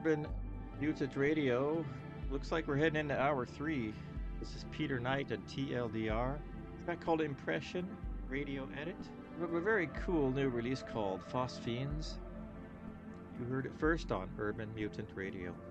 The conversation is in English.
Urban Mutant Radio. Looks like we're heading into hour three. This is Peter Knight and TLDR. It's not called Impression Radio Edit, but a very cool new release called Phosphenes. You heard it first on Urban Mutant Radio.